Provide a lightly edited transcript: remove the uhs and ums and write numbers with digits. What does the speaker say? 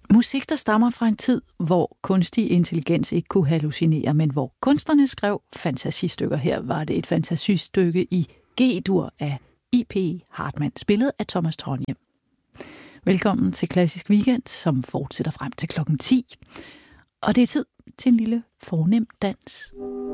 Musik, der stammer fra en tid, hvor kunstig intelligens ikke kunne hallucinere, men hvor kunstnerne skrev fantasistykker. Her var det et fantasistykke i G-dur af I.P. Hartmann, spillet af Thomas Trondhjem. Velkommen til Klassisk Weekend, som fortsætter frem til klokken 10. Og det er tid til en lille fornem dans.